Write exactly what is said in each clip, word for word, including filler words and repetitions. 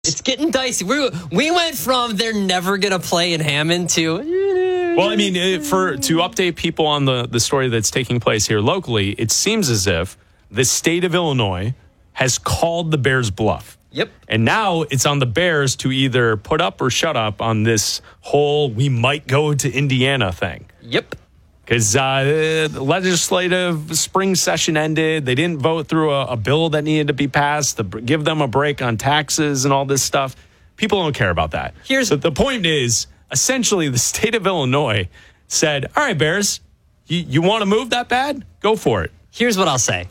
It's getting dicey. We we went from they're never going to play in Hammond to... Well, I mean, it, for to update people on the, the story that's taking place here locally, it seems as if the state of Illinois has called the Bears bluff. Yep. And now it's on the Bears to either put up or shut up on this whole we might go to Indiana thing. Yep. Because uh, the legislative spring session ended. They didn't vote through a, a bill that needed to be passed to give them a break on taxes and all this stuff. People don't care about that. Here's so the point is, essentially, the state of Illinois said, all right, Bears, you, you want to move that bad? Go for it. Here's what I'll say.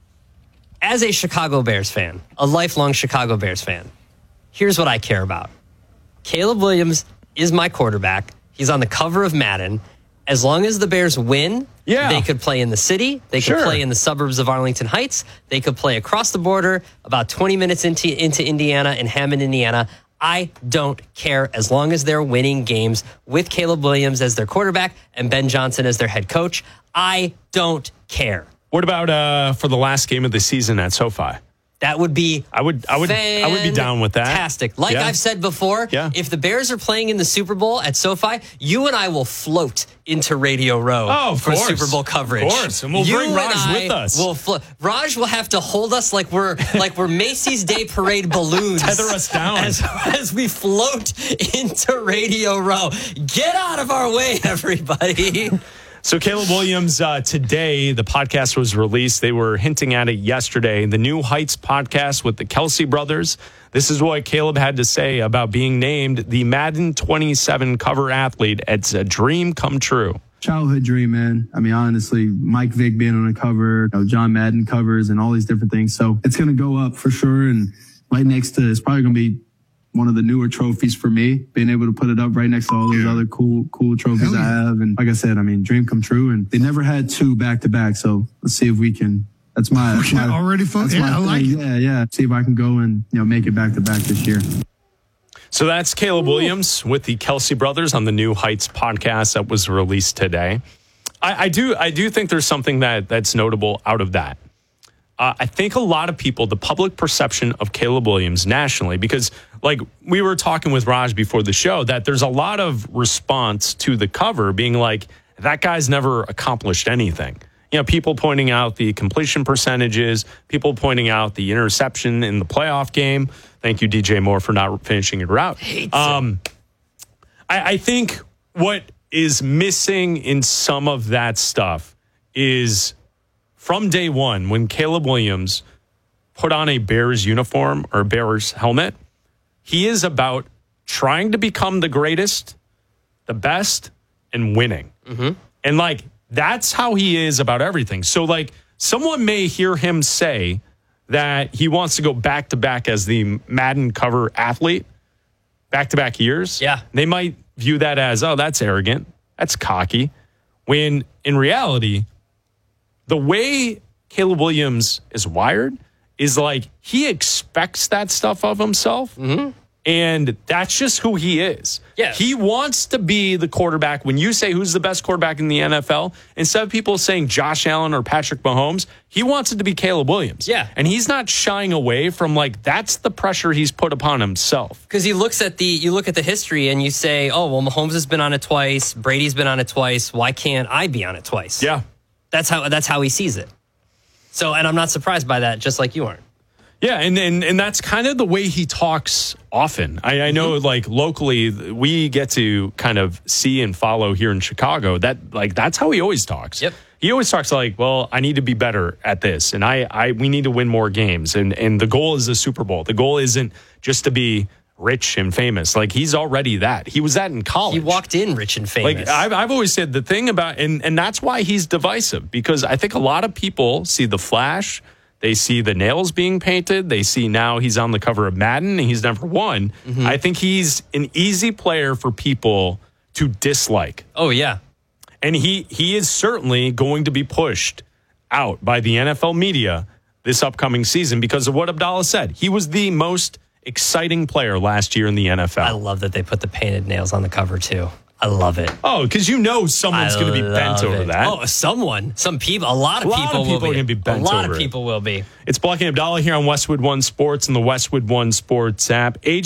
As a Chicago Bears fan, a lifelong Chicago Bears fan, here's what I care about. Caleb Williams is my quarterback. He's on the cover of Madden. As long as the Bears win, yeah. they could play in the city. They could sure. play in the suburbs of Arlington Heights. They could play across the border, about twenty minutes into, into Indiana, in Hammond, Indiana. I don't care as long as they're winning games with Caleb Williams as their quarterback and Ben Johnson as their head coach. I don't care. What about uh, for the last game of the season at SoFi? That would be I would I would I would be down with that. Fantastic. Like yeah. I've said before, yeah. if the Bears are playing in the Super Bowl at SoFi, you and I will float into Radio Row oh, for course. Super Bowl coverage. Of course, and we'll you bring Raj and with us. Will flo- Raj will have to hold us like we're like we're Macy's Day Parade balloons. Tether us down as, as we float into Radio Row. Get out of our way, everybody. So Caleb Williams, uh, today, the podcast was released. They were hinting at it yesterday. The New Heights podcast with the Kelsey brothers. This is what Caleb had to say about being named the Madden twenty-seven cover athlete. It's a dream come true. Childhood dream, man. I mean, honestly, Mike Vick being on the cover, you know, John Madden covers and all these different things. So it's going to go up for sure. And right next to, it's probably going to be one of the newer trophies for me, being able to put it up right next to all those yeah. other cool, cool trophies yeah. I have. And like I said, I mean, dream come true. And they never had two back to back. So let's see if we can, that's my, that's my already fun. Yeah, I like it. Yeah, yeah. See if I can go and, you know, make it back to back this year. So that's Caleb Williams with the Kelsey brothers on the New Heights podcast that was released today. I, I do, I do think there's something that that's notable out of that. Uh, I think a lot of people, the public perception of Caleb Williams nationally, because like we were talking with Raj before the show, that there's a lot of response to the cover being like, that guy's never accomplished anything. You know, people pointing out the completion percentages, people pointing out the interception in the playoff game. Thank you, D J Moore, for not finishing your route. Um, I, I think what is missing in some of that stuff is from day one, when Caleb Williams put on a Bears uniform or a Bears helmet, he is about trying to become the greatest, the best, and winning. Mm-hmm. And, like, that's how he is about everything. So, like, someone may hear him say that he wants to go back-to-back as the Madden cover athlete, back-to-back years. Yeah. They might view that as, oh, that's arrogant. That's cocky. When, in reality, the way Caleb Williams is wired is like he expects that stuff of himself. Mm-hmm. And that's just who he is. Yeah. He wants to be the quarterback. When you say who's the best quarterback in the N F L, instead of people saying Josh Allen or Patrick Mahomes, he wants it to be Caleb Williams. Yeah. And he's not shying away from, like, that's the pressure he's put upon himself. Because he looks at the, you look at the history and you say, oh, well, Mahomes has been on it twice. Brady's been on it twice. Why can't I be on it twice? Yeah. That's how, that's how he sees it. So, and I'm not surprised by that, just like you aren't. Yeah, and, and and that's kind of the way he talks often. I, I know, mm-hmm. like, locally, we get to kind of see and follow here in Chicago. That, like, that's how he always talks. Yep. He always talks like, well, I need to be better at this, and I, I we need to win more games, and and the goal is the Super Bowl. The goal isn't just to be rich and famous. Like, he's already that. He was that in college. He walked in rich and famous. Like, I've, I've always said the thing about, and, and that's why he's divisive, because I think a lot of people see the flash. They see the nails being painted. They see now he's on the cover of Madden and he's number one. Mm-hmm. I think he's an easy player for people to dislike. Oh, yeah. And he he is certainly going to be pushed out by the N F L media this upcoming season because of what Abdallah said. He was the most exciting player last year in the N F L. I love that they put the painted nails on the cover, too. I love it. Oh, because you know someone's going to be bent love over it. that. Oh, someone, some people, a lot of A lot people, of people will are be. gonna be bent a lot over of it. people will be. It's Block and Abdallah here on Westwood One Sports and the Westwood One Sports app. A J